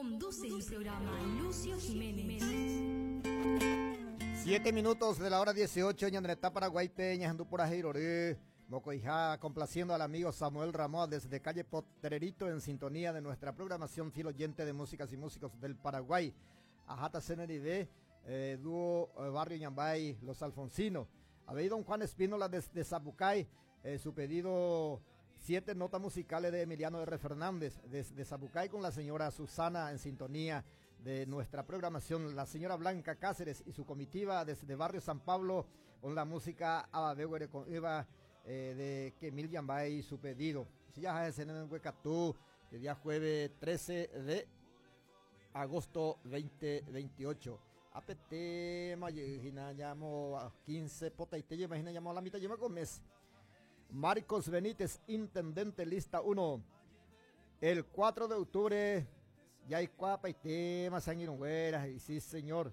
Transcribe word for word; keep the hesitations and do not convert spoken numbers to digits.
Conduce el programa Lucio Jiménez. Siete minutos de la hora dieciocho, Ñandretá, Paraguay, Peña, Andúpora, Jiroré, Mocoijá, complaciendo al amigo Samuel Ramón desde calle Potrerito, en sintonía de nuestra programación fiel oyente de músicas y músicos del Paraguay. Ajata Ceneribe, eh, dúo eh, Barrio Ñambay, Los Alfonsinos. Habéis don Juan Espínola desde Zabucay, eh, su pedido siete notas musicales de Emiliano R. Fernández, desde Zabucay, con la señora Susana en sintonía de nuestra programación, la señora Blanca Cáceres y su comitiva desde Barrio San Pablo, con la música Ababeguere con Eva eh, de Kemil Yambay, su pedido. Si ya es en el Huecatú, el día jueves trece de agosto veinte veintiocho. Apete, imagina, llamo quince, pota y te imagina, llamo a la mitad, llamo con mes. Marcos Benítez, intendente, lista uno. El cuatro de octubre, ya hay cuapa y temas, sanguinogüeras, y sí, señor.